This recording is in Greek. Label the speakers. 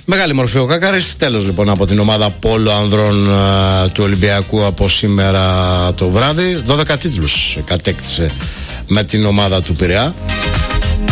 Speaker 1: Μεγάλη μορφή ο Κάκαρης. Τέλος λοιπόν από την ομάδα Πόλο Ανδρών του Ολυμπιακού από σήμερα το βράδυ. 12 τίτλους κατέκτησε με την ομάδα του Πειραιά.